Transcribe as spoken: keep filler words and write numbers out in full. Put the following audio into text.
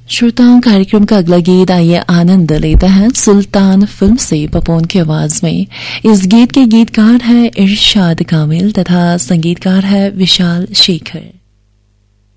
श्रोताओं, कार्यक्रम का अगला गीत आइए आनंद लेते हैं सुल्तान फिल्म से पपोन की आवाज में। इस गीत के गीतकार है इरशाद कामिल तथा संगीतकार है विशाल शेखर।